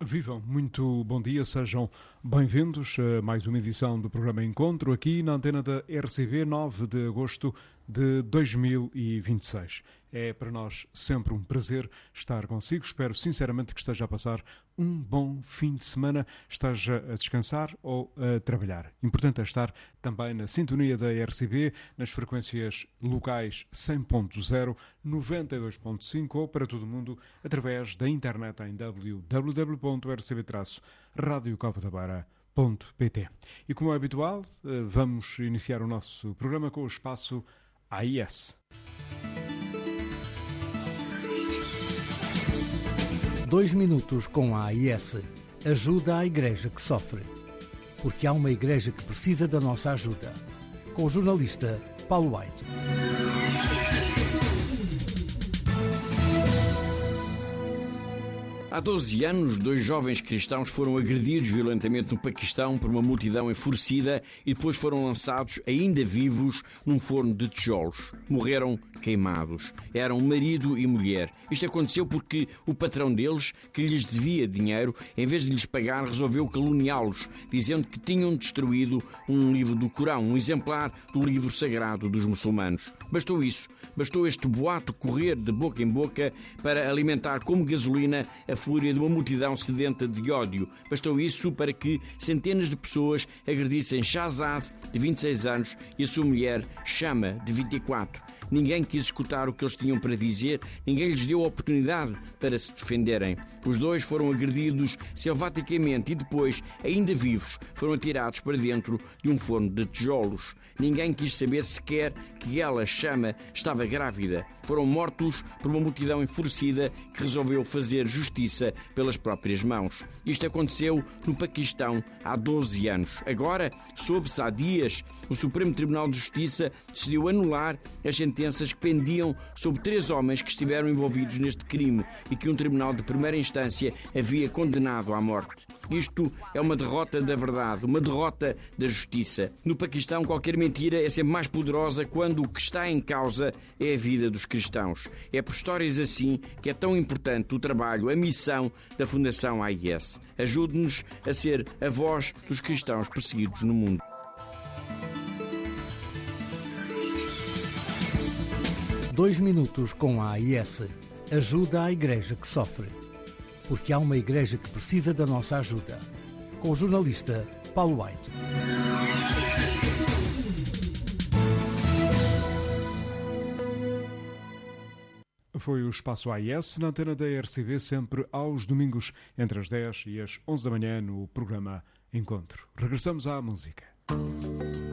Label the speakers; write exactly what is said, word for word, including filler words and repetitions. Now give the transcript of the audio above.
Speaker 1: Vivam, muito bom dia, sejam bem-vindos a mais uma edição do programa Encontro, aqui na antena da R C V, nove de agosto de dois mil e vinte e seis. É para nós sempre um prazer estar consigo, espero sinceramente que esteja a passar um bom fim de semana, esteja a descansar ou a trabalhar. Importante é estar também na sintonia da R C V, nas frequências locais cem ponto zero, noventa e dois ponto cinco ou para todo o mundo através da internet em w w w ponto r c v traço rádio cova da beira ponto p t. E como é habitual, vamos iniciar o nosso programa com o espaço A I S.
Speaker 2: Dois minutos com a A I S. Ajuda à igreja que sofre. Porque há uma igreja que precisa da nossa ajuda. Com o jornalista Paulo White.
Speaker 3: Há doze anos, dois jovens cristãos foram agredidos violentamente no Paquistão por uma multidão enfurecida e depois foram lançados, ainda vivos, num forno de tijolos. Morreram queimados. Eram marido e mulher. Isto aconteceu porque o patrão deles, que lhes devia dinheiro, em vez de lhes pagar, resolveu caluniá-los, dizendo que tinham destruído um livro do Corão, um exemplar do livro sagrado dos muçulmanos. Bastou isso. Bastou este boato correr de boca em boca para alimentar como gasolina a fúria de uma multidão sedenta de ódio. Bastou isso para que centenas de pessoas agredissem Shahzad, de vinte e seis anos, e a sua mulher, Shama, de vinte e quatro. Ninguém quis escutar o que eles tinham para dizer, ninguém lhes deu a oportunidade para se defenderem. Os dois foram agredidos selvaticamente e depois, ainda vivos, foram atirados para dentro de um forno de tijolos. Ninguém quis saber sequer que ela, Shama, estava grávida. Foram mortos por uma multidão enfurecida que resolveu fazer justiça pelas próprias mãos. Isto aconteceu no Paquistão há doze anos. Agora, soube-se há dias, o Supremo Tribunal de Justiça decidiu anular as sentenças que pendiam sobre três homens que estiveram envolvidos neste crime e que um tribunal de primeira instância havia condenado à morte. Isto é uma derrota da verdade, uma derrota da justiça. No Paquistão, qualquer mentira é sempre mais poderosa quando o que está em causa é a vida dos cristãos. É por histórias assim que é tão importante o trabalho, a missão da Fundação A I S. Ajude-nos a ser a voz dos cristãos perseguidos no mundo.
Speaker 2: Dois minutos com a A I S. Ajuda à igreja que sofre. Porque há uma igreja que precisa da nossa ajuda. Com o jornalista Paulo White.
Speaker 1: Foi o Espaço A I S na antena da R C V, sempre aos domingos, entre as dez e as onze da manhã, no programa Encontro. Regressamos à música.